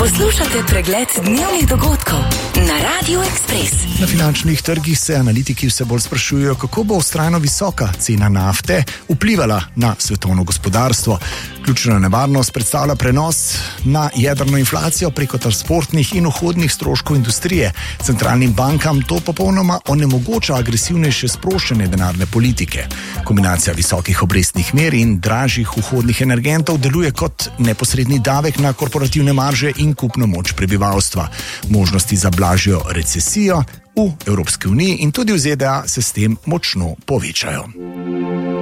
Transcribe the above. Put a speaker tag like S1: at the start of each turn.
S1: Poslušate pregled dnevnih dogodkov na Radio Express.
S2: Na finančnih trgih se analitiki vse bolj sprašujejo, kako bo vztrajno visoka cena nafte vplivala na svetovno gospodarstvo. Ključna nevarnost predstavlja prenos na jedrno inflacijo preko transportnih in vhodnih stroškov industrije. Centralnim bankam to popolnoma onemogoča agresivnejše sproščanje denarne politike. Kombinacija visokih obrestnih mer in dražjih vhodnih energentov deluje kot neposredni davek na korporativne marže in kupno moč prebivalstva. Možnosti za blažjo recesijo v Evropski uniji in tudi v ZDA se s tem močno povečajo.